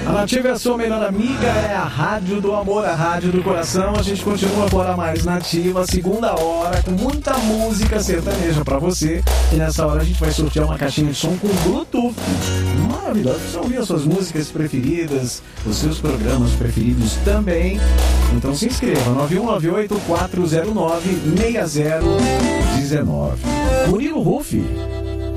A Nativa é a sua melhor amiga, é a rádio do amor, a rádio do coração. A gente continua agora mais Nativa, segunda hora, com muita música sertaneja pra você. E nessa hora a gente vai sortear uma caixinha de som com Bluetooth. Maravilhoso, você ouvir as suas músicas preferidas, os seus programas preferidos também. Então se inscreva, 9198-409-6019. Murilo Ruff.